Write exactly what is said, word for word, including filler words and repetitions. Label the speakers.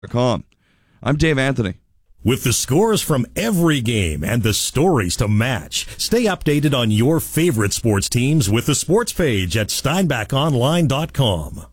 Speaker 1: I'm Dave Anthony.
Speaker 2: With the scores from every game and the stories to match, stay updated on your favorite sports teams with the sports page at steinbach online dot com.